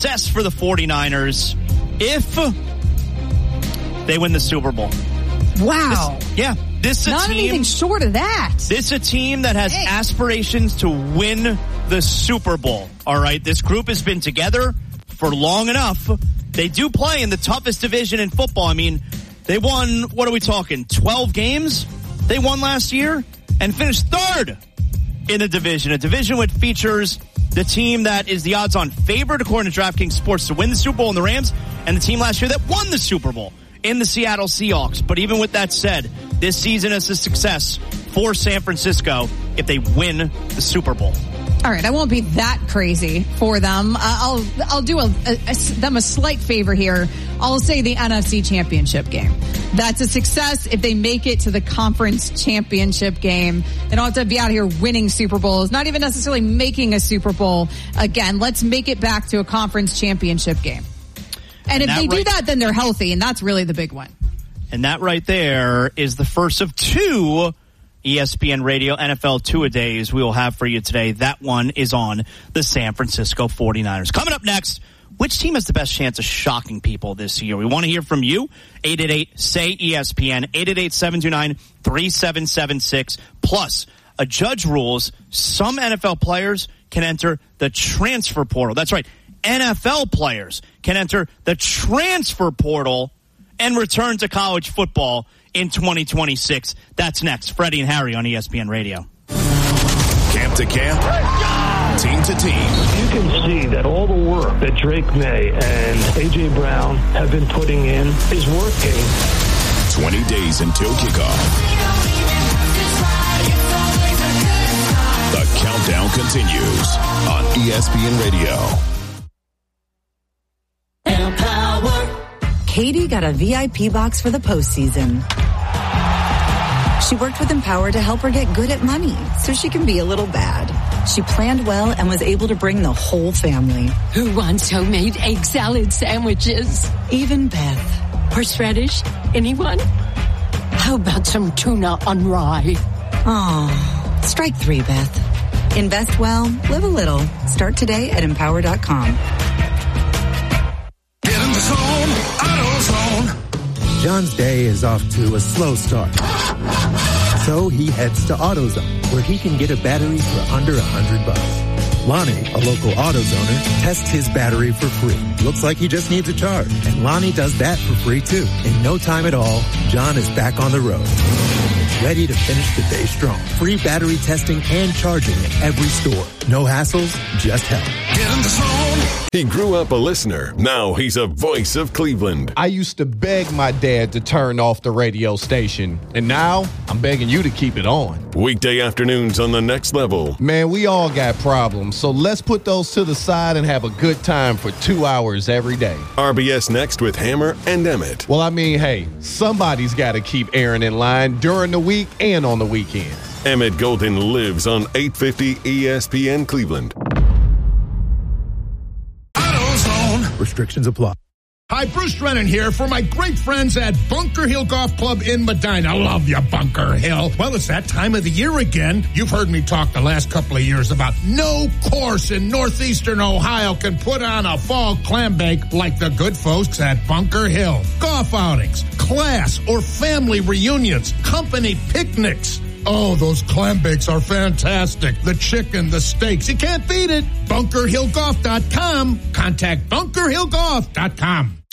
success for the 49ers if they win the Super Bowl. Wow. This is a Not team, anything short of that. This is a team that has aspirations to win the Super Bowl. All right. This group has been together for long enough. They do play in the toughest division in football. I mean, they won, what are we talking, 12 games? They won last year and finished third in the division. A division which features the team that is the odds-on favorite, according to DraftKings Sports, to win the Super Bowl in the Rams, and the team last year that won the Super Bowl in the Seattle Seahawks. But even with that said, this season is a success for San Francisco if they win the Super Bowl. All right, I won't be that crazy for them. I'll do them a slight favor here. I'll say the NFC Championship game. That's a success if they make it to the conference championship game. They don't have to be out here winning Super Bowls, not even necessarily making a Super Bowl. Again, let's make it back to a conference championship game. And if they do that, then they're healthy, and that's really the big one. And that right there is the first of two ESPN Radio NFL Two-A-Days we will have for you today. That one is on the San Francisco 49ers. Coming up next, which team has the best chance of shocking people this year? We want to hear from you. 888-SAY-ESPN, 888-729-3776. Plus, a judge rules some NFL players can enter the transfer portal. That's right. NFL players can enter the transfer portal and return to college football in 2026. That's next. Freddie and Harry on ESPN Radio. Camp to camp, team to team. You can see that all the work that Drake May and A.J. Brown have been putting in is working. 20 days until kickoff. The countdown continues on ESPN Radio. Empower. Katie got a VIP box for the postseason. She worked with Empower to help her get good at money so she can be a little bad. She planned well and was able to bring the whole family. Who wants homemade egg salad sandwiches? Even Beth. Horseradish? Anyone? How about some tuna on rye? Oh, strike three, Beth. Invest well, live a little. Start today at Empower.com. Get in the zone, AutoZone. John's day is off to a slow start. So he heads to AutoZone, where he can get a battery for under $100. Lonnie, a local AutoZoner, tests his battery for free. Looks like he just needs a charge. And Lonnie does that for free too. In no time at all, John is back on the road. Ready to finish the day strong. Free battery testing and charging at every store. No hassles, just help. Get in the zone. He grew up a listener. Now he's a voice of Cleveland. I used to beg my dad to turn off the radio station. And now I'm begging you to keep it on. Weekday afternoons on The Next Level. Man, we all got problems. So let's put those to the side and have a good time for 2 hours every day. RBS Next with Hammer and Emmett. Well, I mean, hey, somebody's got to keep Aaron in line during the week and on the weekends. Emmett Golden lives on 850 ESPN Cleveland. AutoZone. Restrictions apply. Hi, Bruce Drennan here for my great friends at Bunker Hill Golf Club in Medina. Love you, Bunker Hill. Well, it's that time of the year again. You've heard me talk the last couple of years about no course in northeastern Ohio can put on a fall clam bake like the good folks at Bunker Hill. Golf outings, class or family reunions, company picnics. Oh, those clam bakes are fantastic. The chicken, the steaks, you can't beat it. BunkerHillGolf.com. Contact BunkerHillGolf.com.